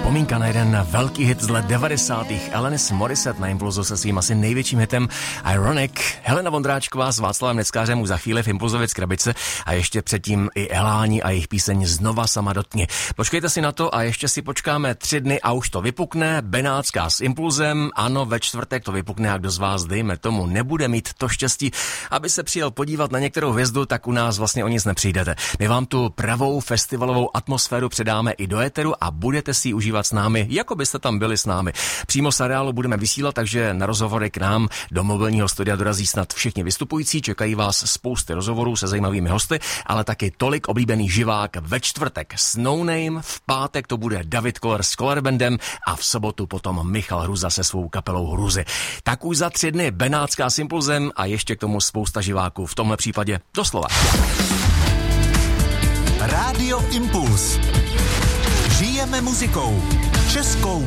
Vzpomínka na jeden velký hit z let 90. Alanis Morissette na Impulzu se svým asi největším hitem Ironic. Helena Vondráčková s Václavem Neckářem už za chvíli v Impulzově z krabice a ještě předtím i Eláni a jejich píseň Znova sama dotkni. Počkejte si na to a ještě si počkáme 3 dny a už to vypukne. Benátská s Impulzem, ano, ve čtvrtek to vypukne a kdo z vás, dejme tomu, nebude mít to štěstí, aby se přijel podívat na některou hvězdu, tak u nás vlastně o nic nepřijdete. My vám tu pravou festivalovou atmosféru předáme i do éteru a budete si ji užívat s námi, jako byste tam byli s námi. Přímo z areálu budeme vysílat, takže na rozhovory k nám do mobilního studia dorazí snad všichni vystupující, čekají vás spousty rozhovorů se zajímavými hosty, ale taky tolik oblíbený živák ve čtvrtek s No Name, v pátek to bude David Koller s Koller Bandem a v sobotu potom Michal Hruza se svou kapelou Hruzy. Tak už za 3 dny Benátská s Impulzem a ještě k tomu spousta živáků, v tomhle případě doslova. Rádio Impuls. Žijeme muzikou. Českou